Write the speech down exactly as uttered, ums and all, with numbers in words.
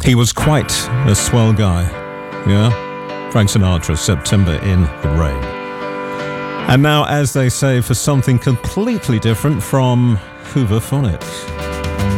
He was quite a swell guy, yeah? Frank Sinatra, September in the Rain. And now, as they say, for something completely different from Hoover Phonics.